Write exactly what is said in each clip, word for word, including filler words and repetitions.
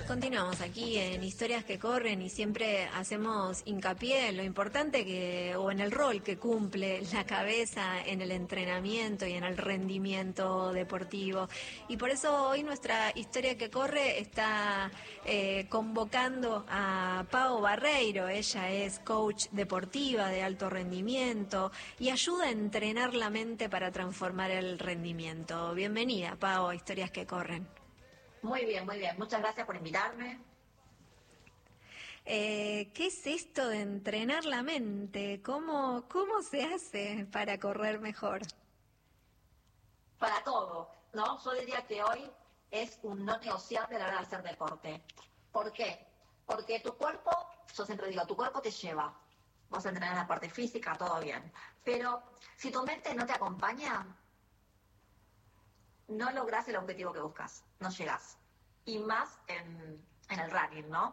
Continuamos aquí en Historias que Corren y siempre hacemos hincapié en lo importante que, o en el rol que cumple la cabeza en el entrenamiento y en el rendimiento deportivo. Y por eso hoy nuestra Historia que Corre está eh, convocando a Pao Barreiro. Ella es coach deportiva de alto rendimiento y ayuda a entrenar la mente para transformar el rendimiento. Bienvenida, Pao, a Historias que Corren. Muy bien, muy bien. Muchas gracias por invitarme. Eh, ¿Qué es esto de entrenar la mente? ¿Cómo, cómo se hace para correr mejor? Para todo, ¿no? Yo diría que hoy es un no negociable a la hora de hacer deporte. ¿Por qué? Porque tu cuerpo, yo siempre digo, tu cuerpo te lleva. Vos entrenás la parte física, todo bien. Pero si tu mente no te acompaña, no lográs el objetivo que buscas, no llegás. Y más en, en el running, ¿no?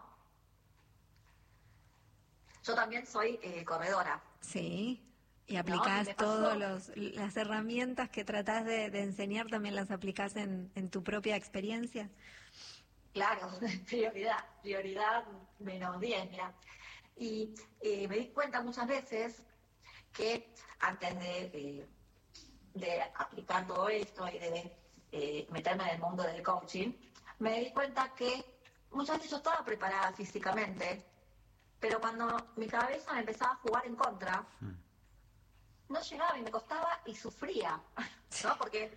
Yo también soy eh, corredora. Sí, y aplicás ¿No? todas las herramientas que tratás de, de enseñar, también las aplicás en, en tu propia experiencia. Claro, prioridad, prioridad menos diez, mira. Y eh, me di cuenta muchas veces que antes de, eh, de aplicar todo esto y de eh, meterme en el mundo del coaching, me di cuenta que muchas veces yo estaba preparada físicamente, pero cuando mi cabeza me empezaba a jugar en contra, mm. no llegaba y me costaba y sufría, ¿no? Porque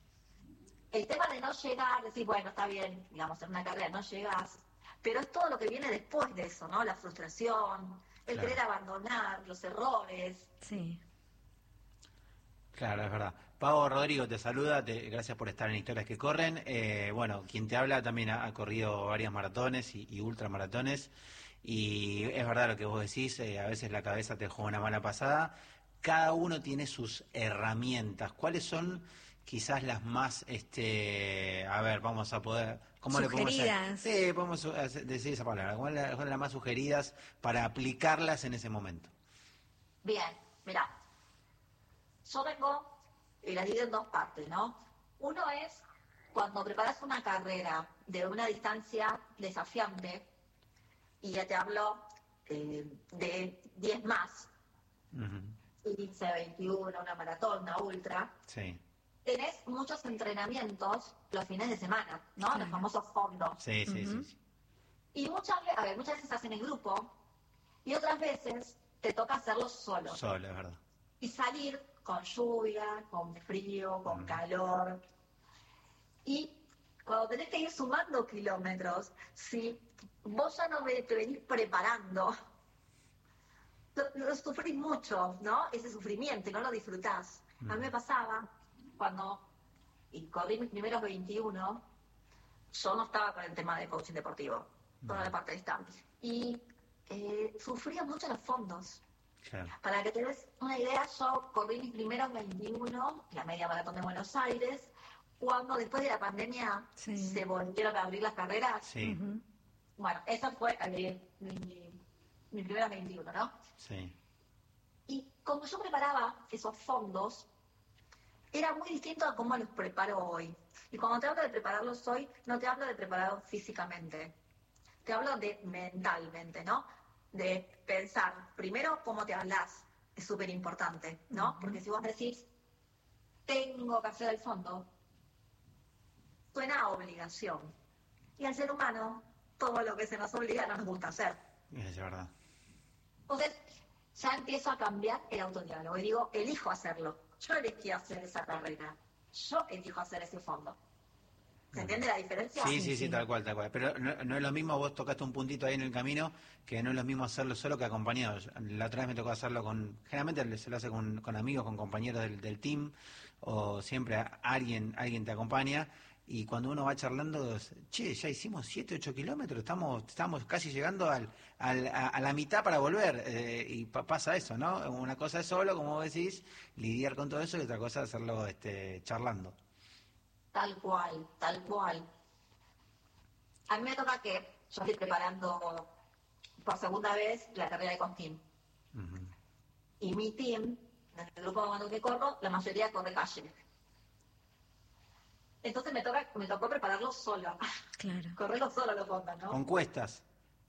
el tema de no llegar, decir, bueno, está bien, digamos, en una carrera no llegas, pero es todo lo que viene después de eso, ¿no? La frustración, el claro. querer abandonar, los errores. Sí. Claro, es verdad. Pao Rodrigo te saluda, te, gracias por estar en Historias que Corren. Eh, bueno, quien te habla también ha, ha corrido varias maratones y, y ultramaratones, y es verdad lo que vos decís, eh, a veces la cabeza te juega una mala pasada. Cada uno tiene sus herramientas. ¿Cuáles son quizás las más, este, a ver, vamos a poder, ¿cómo le podemos hacer? Sí, podemos decir esa palabra. ¿Cuáles son las más sugeridas para aplicarlas en ese momento? Bien, mira. Yo vengo y la divido en dos partes, ¿no? Uno es cuando preparas una carrera de una distancia desafiante, y ya te hablo eh, de diez más, uh-huh. quince, veintiuno, una maratón, una ultra. Sí. Tenés muchos entrenamientos los fines de semana, ¿no? Sí. Los famosos fondos. Sí, sí, uh-huh. sí, sí. Y muchas veces, a ver, muchas veces hacen en grupo y otras veces te toca hacerlo solo. Solo, es verdad. Y salir con lluvia, con frío, con mm. calor. Y cuando tenés que ir sumando kilómetros, si vos ya no te venís preparando, lo, lo sufrís mucho, ¿no? Ese sufrimiento, y no lo disfrutás. Mm. A mí me pasaba cuando y corrí mis primeros veintiuno, yo no estaba con el tema de coaching deportivo, toda mm. la parte de distancia. Y eh, sufría mucho los fondos. Claro. Para que te des una idea, yo corrí mis primeros veintiuno, la media maratón de Buenos Aires, cuando después de la pandemia sí. se volvieron a abrir las carreras. Sí. Uh-huh. Bueno, esa fue mi, mi, mi primera veintiuno, ¿no? Sí. Y como yo preparaba esos fondos, era muy distinto a cómo los preparo hoy. Y cuando te hablo de prepararlos hoy, no te hablo de prepararlos físicamente, te hablo de mentalmente, ¿no? De pensar, primero, cómo te hablas, es súper importante, ¿no? Uh-huh. Porque si vos decís, tengo que hacer el fondo, suena a obligación. Y al ser humano, todo lo que se nos obliga no nos gusta hacer. Es verdad. Entonces, ya empiezo a cambiar el autodiálogo y digo, elijo hacerlo. Yo elegí hacer esa carrera. Yo elijo hacer ese fondo. ¿Se entiende la diferencia? Sí, sí, sí, sí, tal cual, tal cual. Pero no, no es lo mismo, vos tocaste un puntito ahí en el camino, que no es lo mismo hacerlo solo que acompañado. La otra vez me tocó hacerlo con, generalmente se lo hace con, con amigos, con compañeros del, del team, o siempre alguien, alguien te acompaña, y cuando uno va charlando, che, ya hicimos siete, ocho kilómetros, estamos, estamos casi llegando al, al, a, a la mitad para volver, eh, y pa- pasa eso, ¿no? Una cosa es solo, como vos decís, lidiar con todo eso, y otra cosa es hacerlo este, charlando. Tal cual, tal cual. A mí me toca que yo estoy preparando por segunda vez la carrera de Contín. Uh-huh. Y mi team, en el grupo de mando que corro, la mayoría corre calle. Entonces me, toca, me tocó prepararlo solo. Claro. Correrlo solo los fondos, ¿no? Con cuestas.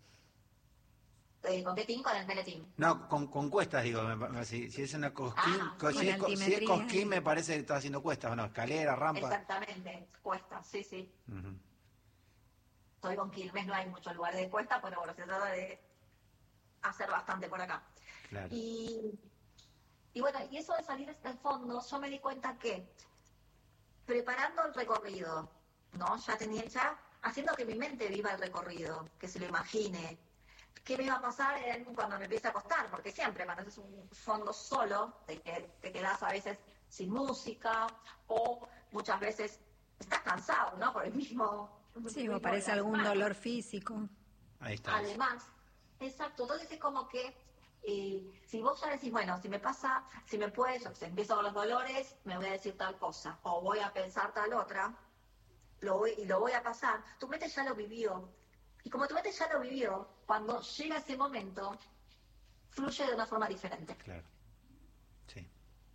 Eh, ¿Con qué team? Con el Meleteam. No, con, con cuestas, digo. me- me- Si, si es una cosquín, Ah, co- sí. si, es, Con co- si es altimetría. cosquín, me parece que está haciendo cuestas, ¿o no? Escalera, rampa. Exactamente, cuesta, sí, sí. Ujú. Estoy con Quilmes, no hay muchos lugares de cuesta, pero bueno, se trata de hacer bastante por acá. Claro. Y, y bueno, y eso de salir del fondo, yo me di cuenta que preparando el recorrido, ¿no? Ya tenía, ya haciendo que mi mente viva el recorrido, que se lo imagine. ¿Qué me iba a pasar en- cuando me empiece a acostar? Porque siempre cuando haces un fondo solo, te, que- te quedas a veces sin música o muchas veces estás cansado, ¿no? Por el mismo... Sí, mismo o parece de las algún manos. dolor físico. Ahí está. Además, exacto, entonces es como que eh, si vos ya decís, bueno, si me pasa, si me puede, yo si empiezo con los dolores, me voy a decir tal cosa, o voy a pensar tal otra, lo voy, y lo voy a pasar, tu mente ya lo vivió. Y como tu mente ya lo vivió, cuando llega ese momento, fluye de una forma diferente. Claro. Sí.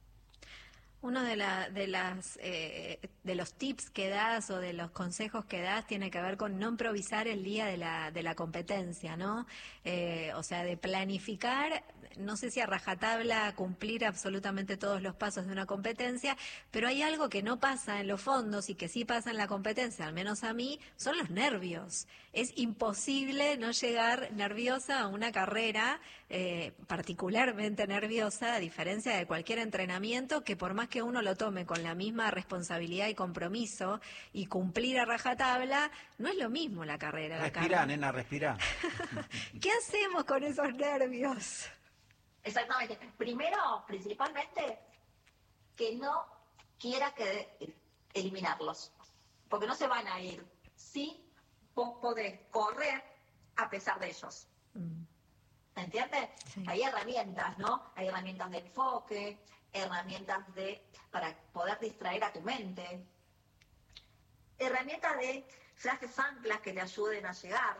Uno de, la, de, las, eh, de los tips que das o de los consejos que das tiene que ver con no improvisar el día de la, de la competencia, ¿no? Eh, o sea, de planificar, no sé si a rajatabla cumplir absolutamente todos los pasos de una competencia, pero hay algo que no pasa en los fondos y que sí pasa en la competencia, al menos a mí, son los nervios. Es imposible no llegar nerviosa a una carrera, eh, particularmente nerviosa, a diferencia de cualquier entrenamiento, que por más que uno lo tome con la misma responsabilidad y compromiso y cumplir a rajatabla, no es lo mismo la carrera. La Respirá, carrera. nena, respirá. ¿Qué hacemos con esos nervios? Exactamente. Primero, principalmente, que no quiera que eliminarlos, porque no se van a ir. Sí, vos podés correr a pesar de ellos. Mm. ¿Entiendes? Sí. Hay herramientas, ¿no? Hay herramientas de enfoque, herramientas de para poder distraer a tu mente, herramientas de frases anclas que te ayuden a llegar.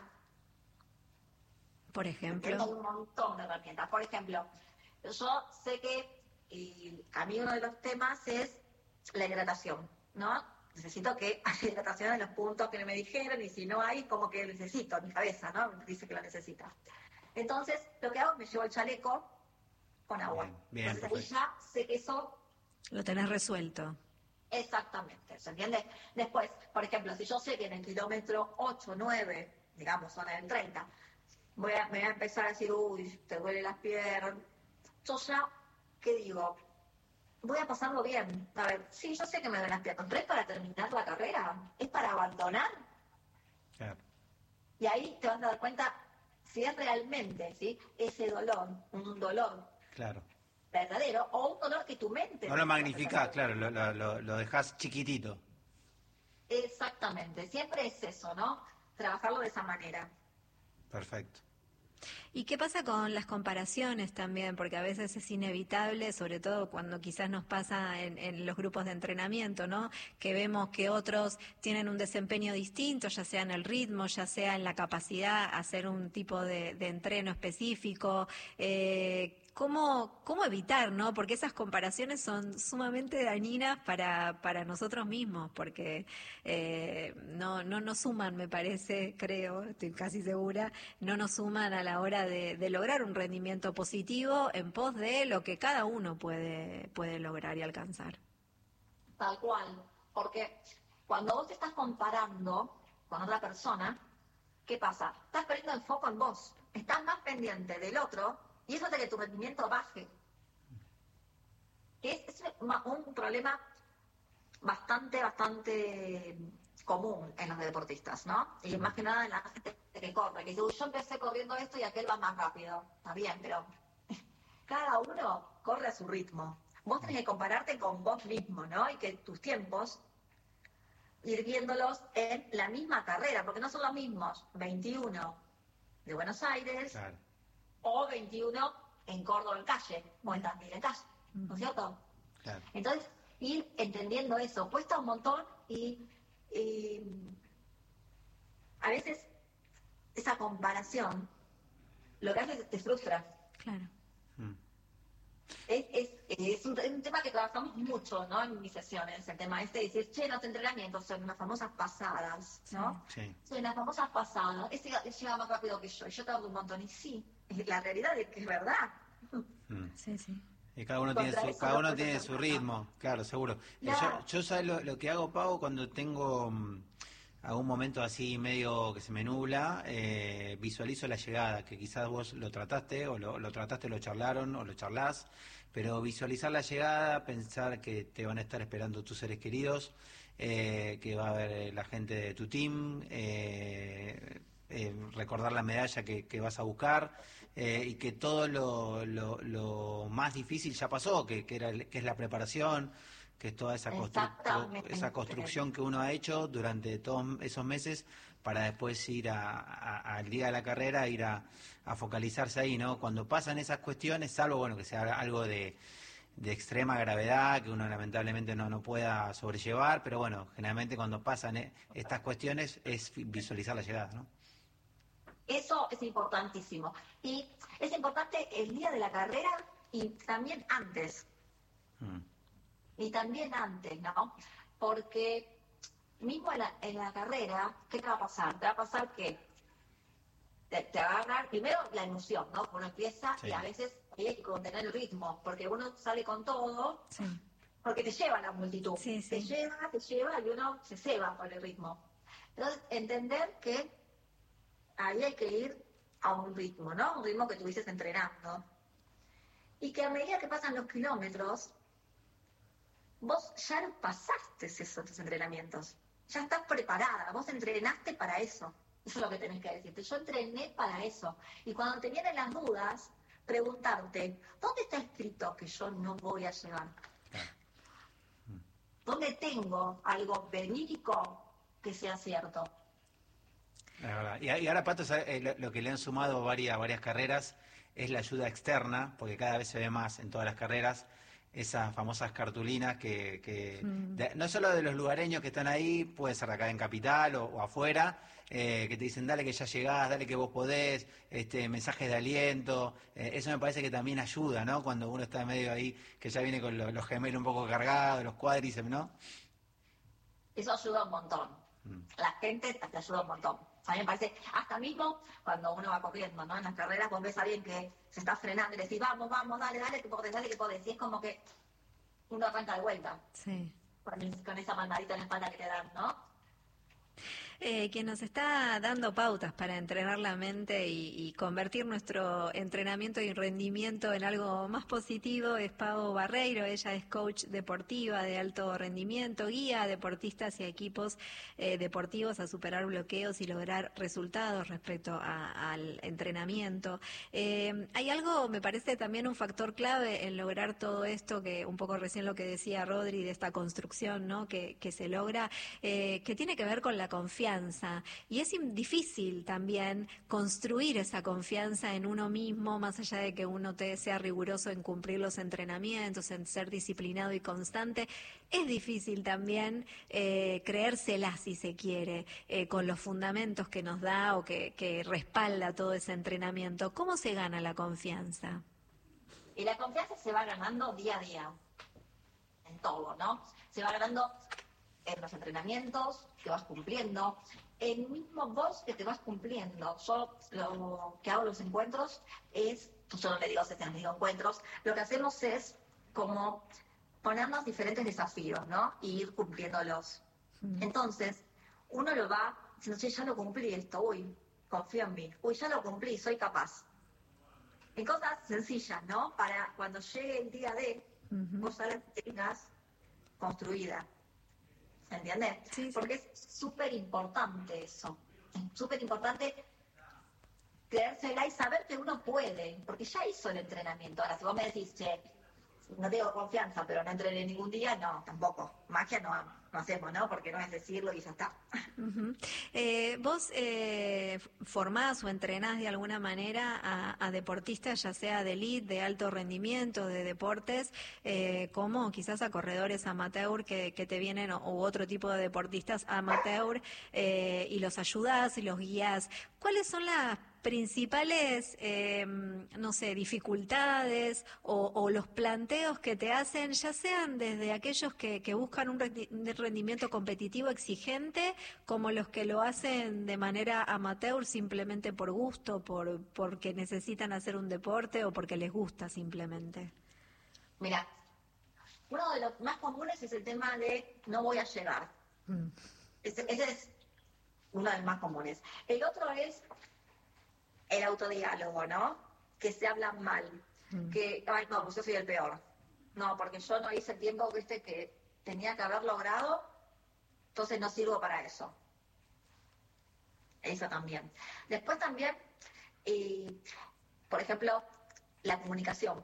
Por Hay ejemplo. un montón de herramientas. Por ejemplo, yo sé que y a mí uno de los temas es la hidratación, ¿no? Necesito que haya hidratación en los puntos que me dijeron y si no hay, como que necesito, mi cabeza, ¿no? Dice que lo necesita. Entonces, lo que hago es me llevo el chaleco con agua. Bien, bien, Entonces, ahí perfecto. ya sé que eso Lo tenés resuelto. exactamente, ¿se entiende? Después, por ejemplo, si yo sé que en el kilómetro ocho, nueve, digamos, son en el treinta, voy a, me voy a empezar a decir, uy, te duele las piernas. Yo ya, ¿qué digo? Voy a pasarlo bien. A ver, sí, yo sé que me duelen las piernas, pero es para terminar la carrera, es para abandonar. Claro. Y ahí te vas a dar cuenta si es realmente, ¿sí? Ese dolor, un dolor Claro. verdadero o un dolor que tu mente... No lo magnificás, claro, lo, lo, lo, lo dejás chiquitito. Exactamente, siempre es eso, ¿no? Trabajarlo de esa manera. Perfecto. ¿Y qué pasa con las comparaciones también? Porque a veces es inevitable, sobre todo cuando quizás nos pasa en, en los grupos de entrenamiento, ¿no? Que vemos que otros tienen un desempeño distinto, ya sea en el ritmo, ya sea en la capacidad a hacer un tipo de, de entreno específico. Eh, ¿Cómo, cómo evitar, no? Porque esas comparaciones son sumamente dañinas para, para nosotros mismos, porque eh, no, no nos suman, me parece, creo, estoy casi segura, no nos suman a la hora de, de lograr un rendimiento positivo en pos de lo que cada uno puede, puede lograr y alcanzar. Tal cual, porque cuando vos te estás comparando con otra persona, ¿qué pasa? Estás perdiendo el foco en vos, estás más pendiente del otro y eso hace que tu rendimiento baje. Que es, es un problema bastante, bastante común en los deportistas, ¿no? Y más que nada en la gente que corre, que dice, uy, yo empecé corriendo esto y aquel va más rápido. Está bien, pero cada uno corre a su ritmo. Vos tenés que compararte con vos mismo, ¿no? Y que tus tiempos, ir viéndolos en la misma carrera, porque no son los mismos veintiuno de Buenos Aires Claro. o veintiuno en Córdoba en calle, o en Tandil en calle, ¿no es cierto? Claro. Entonces, ir entendiendo eso, cuesta un montón y, y a veces esa comparación lo que hace es te frustra. Claro. Mm. Es, es, es, un, es un tema que trabajamos mucho, ¿no? En mis sesiones, el tema este de decir, che, los entrenamientos son unas famosas pasadas, ¿no? Sí. Son unas famosas pasadas, ese llega más rápido que yo, y yo tardo un montón, y sí, la realidad es que es verdad. Mm. Sí, sí. Y cada uno tiene su, cada uno tiene su ritmo, claro, seguro. Claro. Yo, yo sabes lo, lo que hago, Pau, cuando tengo mm, algún momento así medio que se me nubla, eh, visualizo la llegada, que quizás vos lo trataste, o lo, lo trataste, lo charlaron, o lo charlás, pero visualizar la llegada, pensar que te van a estar esperando tus seres queridos, eh, que va a haber la gente de tu team, eh, eh, recordar la medalla que, que vas a buscar. Eh, y que todo lo, lo, lo más difícil ya pasó, que, que, era, que es la preparación, que es toda esa, constru esa construcción que uno ha hecho durante todos esos meses para después ir a, a, al día de la carrera, ir a, a focalizarse ahí, ¿no? Cuando pasan esas cuestiones, salvo bueno que sea algo de, de extrema gravedad, que uno lamentablemente no, no pueda sobrellevar, pero bueno, generalmente cuando pasan eh, estas cuestiones es visualizar la llegada, ¿no? Eso es importantísimo. Y es importante el día de la carrera y también antes. Mm. Y también antes, ¿no? Porque mismo en la, en la carrera, ¿qué te va a pasar? Te va a pasar que te, te va a agarrar primero la emoción, ¿no? Uno empieza sí. Y a veces hay que contener el ritmo, porque uno sale con todo, sí. Porque te lleva la multitud. Sí, sí. Te lleva, te lleva y uno se ceba por el ritmo. Entonces, entender que ahí hay que ir a un ritmo, ¿no? Un ritmo que estuvieses entrenando. Y que a medida que pasan los kilómetros, vos ya lo pasaste esos tus entrenamientos. Ya estás preparada, vos entrenaste para eso. Eso es lo que tenés que decirte. Yo entrené para eso. Y cuando te vienen las dudas, preguntarte, ¿dónde está escrito que yo no voy a llegar? ¿Dónde tengo algo verídico que sea cierto? Es verdad. Y, y ahora, Pato, eh, lo, lo que le han sumado varias, varias carreras es la ayuda externa, porque cada vez se ve más en todas las carreras esas famosas cartulinas que, que mm. de, no solo de los lugareños que están ahí, puede ser acá en Capital o, o afuera, eh, que te dicen dale que ya llegás, dale que vos podés, este, mensajes de aliento, eh, eso me parece que también ayuda, ¿no? Cuando uno está medio ahí, que ya viene con lo, los gemelos un poco cargados, los cuádriceps, ¿no? Eso ayuda un montón. Mm. La gente te ayuda un montón. A mí me parece, hasta mismo cuando uno va corriendo, ¿no? En las carreras vos ves a alguien que se está frenando y le decís, vamos, vamos, dale, dale, que podés, dale, que podés. Y es como que uno arranca de vuelta. Sí. Con, con esa mandadita en la espalda que te dan, ¿no? Eh, quien nos está dando pautas para entrenar la mente y, y convertir nuestro entrenamiento y rendimiento en algo más positivo es Pau Barreiro. Ella es coach deportiva de alto rendimiento, guía a deportistas y a equipos eh, deportivos a superar bloqueos y lograr resultados respecto a, al entrenamiento. Eh, hay algo, me parece también un factor clave en lograr todo esto, que un poco recién lo que decía Rodri de esta construcción, ¿no? que, que se logra, eh, que tiene que ver con la confianza. Y es difícil también construir esa confianza en uno mismo, más allá de que uno te sea riguroso en cumplir los entrenamientos, en ser disciplinado y constante. Es difícil también eh, creérsela, si se quiere, eh, con los fundamentos que nos da o que, que respalda todo ese entrenamiento. ¿Cómo se gana la confianza? Y la confianza se va ganando día a día, en todo, ¿no? Se va ganando en los entrenamientos que vas cumpliendo, el mismo vos que te vas cumpliendo. Yo lo que hago en los encuentros es, yo no le digo sesiones, digo encuentros, lo que hacemos es como ponernos diferentes desafíos, ¿no? Y ir cumpliéndolos. Mm. Entonces, uno lo va diciendo, che, ya lo cumplí esto, uy, confío en mí, uy, ya lo cumplí, soy capaz. En cosas sencillas, ¿no? Para cuando llegue el día de, uh-huh. vos ya la tengas construida. ¿Se entiende? Sí, sí. Porque es súper importante eso. Es súper importante creérsela y saber que uno puede, porque ya hizo el entrenamiento. Ahora, si vos me decís, che, no tengo confianza, pero no entrené ningún día, no, tampoco. Magia no, no hacemos, ¿no? Porque no es decirlo y ya está. Uh-huh. eh, ¿Vos eh, formás o entrenás de alguna manera a, a deportistas, ya sea de elite, de alto rendimiento, de deportes, eh, como quizás a corredores amateur que, que te vienen, o, u otro tipo de deportistas amateur, eh, y los ayudás y los guías? ¿Cuáles son las principales, eh, no sé, dificultades o, o los planteos que te hacen, ya sean desde aquellos que, que buscan un rendimiento competitivo exigente, como los que lo hacen de manera amateur simplemente por gusto, por porque necesitan hacer un deporte o porque les gusta simplemente? Mira, uno de los más comunes es el tema de no voy a llegar. Mm. Ese, ese es uno de los más comunes. El otro es el autodiálogo, ¿no? Que se hablan mal. Mm. Que, ay, no, pues yo soy el peor. No, porque yo no hice el tiempo ¿viste? Que tenía que haber logrado, entonces no sirvo para eso. Eso también. Después también, eh, por ejemplo, la comunicación.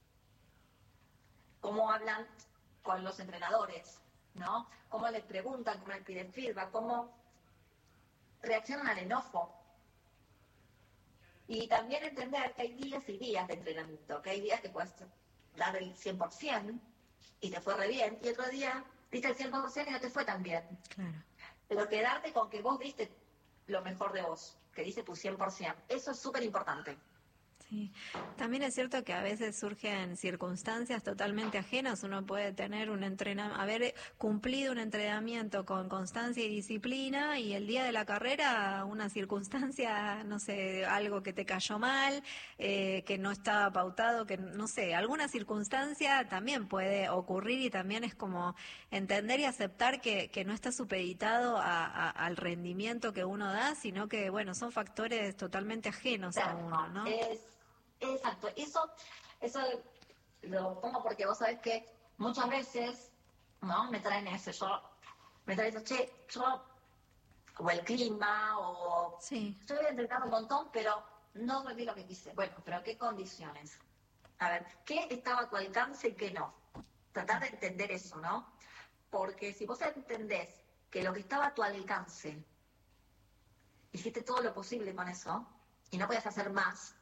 Cómo hablan con los entrenadores, ¿no? Cómo les preguntan, cómo les piden feedback, cómo reaccionan al enojo. Y también entender que hay días y días de entrenamiento, que hay días que puedes dar el cien por ciento y te fue re bien, y otro día diste el cien por ciento y no te fue tan bien. Claro. Pero quedarte con que vos diste lo mejor de vos, que diste tu cien por ciento, eso es súper importante. Sí, también es cierto que a veces surgen circunstancias totalmente ajenas. Uno puede tener un entrenamiento, haber cumplido un entrenamiento con constancia y disciplina, y el día de la carrera una circunstancia, no sé, algo que te cayó mal, eh, que no estaba pautado, que no sé, alguna circunstancia también puede ocurrir, y también es como entender y aceptar que, que no está supeditado a, a, al rendimiento que uno da, sino que, bueno, son factores totalmente ajenos a uno, ¿no? Es... Exacto, eso, eso lo pongo porque vos sabés que muchas veces, ¿no? Me traen ese, yo, me traen eso, che, yo, o el clima, o sí. Yo voy a entrenar un montón, pero no rendí lo que quise. Bueno, pero ¿qué condiciones? A ver, ¿qué estaba a tu alcance y qué no? Tratar de entender eso, ¿no? Porque si vos entendés que lo que estaba a tu alcance, hiciste todo lo posible con eso, y no podías hacer más,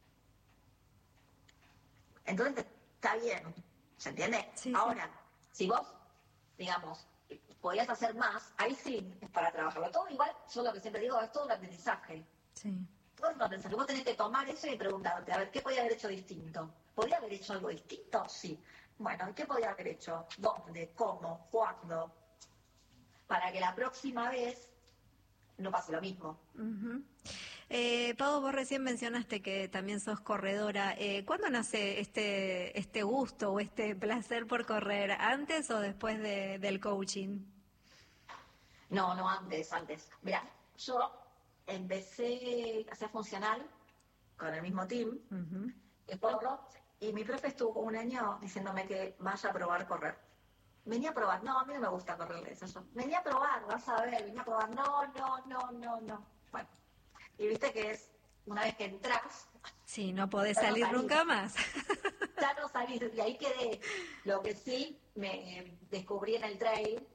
entonces está bien, ¿se entiende? Sí, ahora, sí. Si vos, digamos, podías hacer más, ahí sí es para trabajarlo. Todo igual, yo lo que siempre digo, es todo un aprendizaje. Sí. Todo un aprendizaje. Vos tenés que tomar eso y preguntarte, a ver, ¿qué podía haber hecho distinto? ¿Podía haber hecho algo distinto? Sí. Bueno, ¿qué podía haber hecho? ¿Dónde? ¿Cómo? ¿Cuándo? Para que la próxima vez no pase lo mismo. Uh-huh. Eh, Pau, vos recién mencionaste que también sos corredora. Eh, ¿Cuándo nace este este gusto o este placer por correr? ¿Antes o después de, del coaching? No, no, antes, antes. Mira, yo empecé a ser funcional con el mismo team, uh-huh. el porro, y mi profe estuvo un año diciéndome que vaya a probar correr. Venía a probar, no, a mí no me gusta correr eso. Yo. Venía a probar, vas a ver, venía a probar, no, no, no, no, no. Bueno. Y viste que es, una vez que entras... Sí, no podés salir no nunca más. Ya no salís, y ahí quedé. Lo que sí, me descubrí en el trail,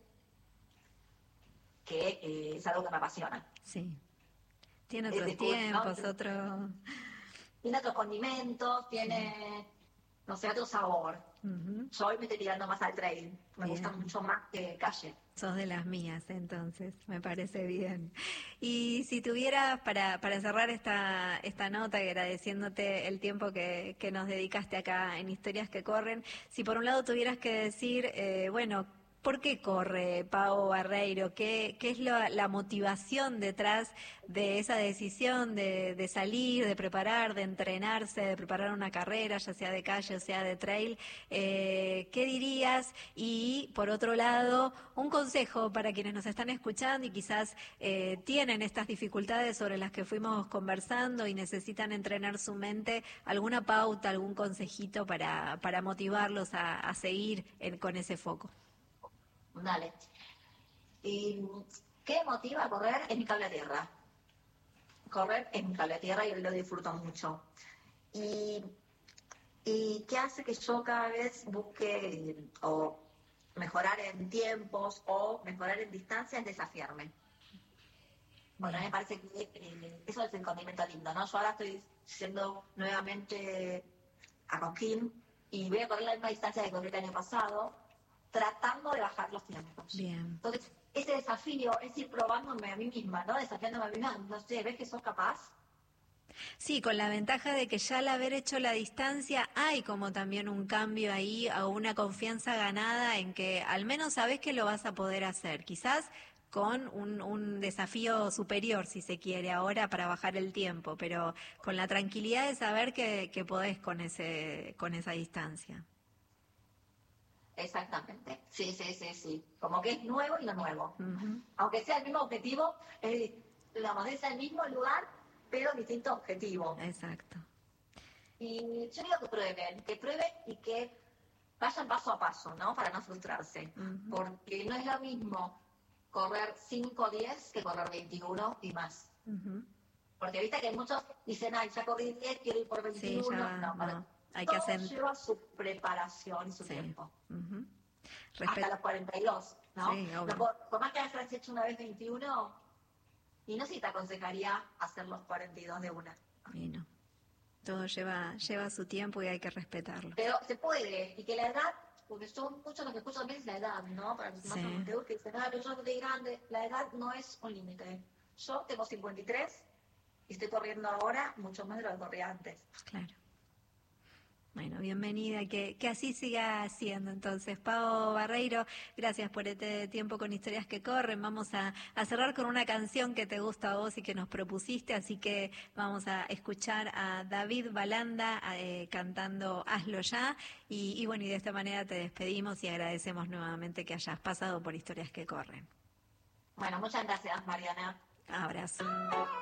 que eh, es algo que me apasiona. Sí. Tiene otros es tiempos, ¿no? otro... Tiene otros condimentos, tiene, no sé, otro sabor. Uh-huh. Yo hoy me estoy tirando más al trail. Me bien. Gusta mucho más que calle. Sos de las mías, entonces, me parece bien. Y si tuvieras, para, para cerrar esta, esta nota, agradeciéndote el tiempo que, que nos dedicaste acá en Historias que Corren, si por un lado tuvieras que decir, eh, bueno, ¿por qué corre Pau Barreiro? ¿Qué, qué es la, la motivación detrás de esa decisión de, de salir, de preparar, de entrenarse, de preparar una carrera, ya sea de calle o sea de trail? Eh, ¿Qué dirías? Y, por otro lado, un consejo para quienes nos están escuchando y quizás eh, tienen estas dificultades sobre las que fuimos conversando y necesitan entrenar su mente, alguna pauta, algún consejito para, para motivarlos a, a seguir en, con ese foco. Dale. ¿Y qué motiva a correr? Es mi cable a tierra. Correr es mi cable a tierra y lo disfruto mucho. Y, y qué hace que yo cada vez busque o mejorar en tiempos o mejorar en distancias, desafiarme. Bueno, a mí me parece que eh, eso es el condimento lindo, ¿no? Yo ahora estoy yendo nuevamente a Cosquín y voy a correr la misma distancia que corrí el año pasado, tratando de bajar los tiempos. Bien. Entonces, ese desafío es ir probándome a mí misma, ¿no? Desafiándome a mí misma. No sé, ¿ves que sos capaz? Sí, con la ventaja de que ya al haber hecho la distancia hay como también un cambio ahí o una confianza ganada en que al menos sabes que lo vas a poder hacer. Quizás con un, un desafío superior, si se quiere, ahora para bajar el tiempo, pero con la tranquilidad de saber que, que podés con ese, con esa distancia. Exactamente, sí, sí, sí, sí. Como que es nuevo y lo nuevo. Uh-huh. Aunque sea el mismo objetivo, es, digamos, es el mismo lugar, pero distinto objetivo. Exacto. Y yo digo que prueben, que prueben y que vayan paso a paso, ¿no? Para no frustrarse. Uh-huh. Porque no es lo mismo correr cinco o diez que correr veintiuno y más. Uh-huh. Porque viste que muchos dicen, ay, ya corrí diez, quiero ir por veintiuno. Sí, ya, no, para... no. Hay que hacer... lleva su preparación y su sí. tiempo. Uh-huh. Respet... Hasta los cuarenta y dos, ¿no? Sí, no por, por más que hayas hecho una vez veintiuno, y no sé si te aconsejaría hacer los cuarenta y dos de una. Y no. Todo lleva, lleva su tiempo y hay que respetarlo. Pero se puede, y que la edad, porque son muchos los que escuchan también es la edad, ¿no? Para los sí. más que dicen, ah, pero yo soy grande, la edad no es un límite. Yo tengo cincuenta y tres y estoy corriendo ahora mucho más de lo que corría antes. Claro. Bueno, bienvenida, que, que así siga siendo. Entonces, Pao Barreiro, gracias por este tiempo con Historias que Corren. Vamos a, a cerrar con una canción que te gusta a vos y que nos propusiste, así que vamos a escuchar a David Balanda eh, cantando Hazlo Ya. Y, y bueno, y de esta manera te despedimos y agradecemos nuevamente que hayas pasado por Historias que Corren. Bueno, muchas gracias, Mariana. Abrazo.